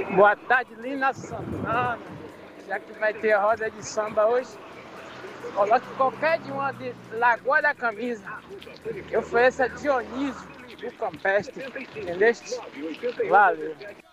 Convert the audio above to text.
Boa tarde, Lina Santana. Já que vai ter roda de samba hoje, coloque qualquer de uma de Lagoa da Camisa. Eu ofereço a Dionísio do Campestre. Entendeste? Valeu.